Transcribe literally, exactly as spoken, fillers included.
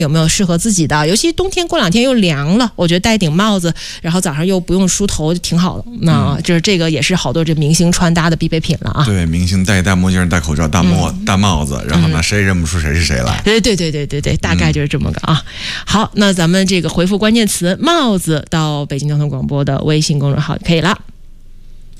有没有适合自己的？尤其冬天过两天又凉了，我觉得戴顶帽子，然后早上又不用梳头，挺好的。那就是这个也是好多这明星穿搭的必备品了啊。 对，明星戴大墨镜、戴口罩、大帽、嗯、大帽子，然后呢，谁也认不出谁是谁来。 对对对对对对，大概就是这么个啊。嗯、好，那咱们这个回复关键词“帽子”到北京交通广播的微信公众号就可以了。